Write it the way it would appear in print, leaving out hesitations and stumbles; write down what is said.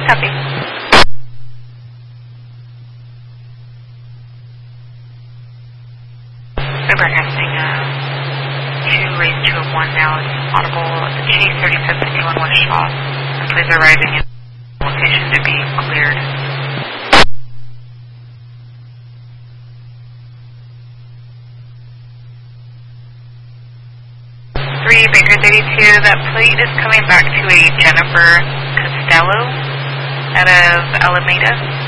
Copy. Broadcasting 2 raised to a 1 now is audible at the Chase 3751 West Shaw. And please arriving in location to be cleared. 3 Baker 32, that plate is coming back to a Jennifer Costello out of Alameda.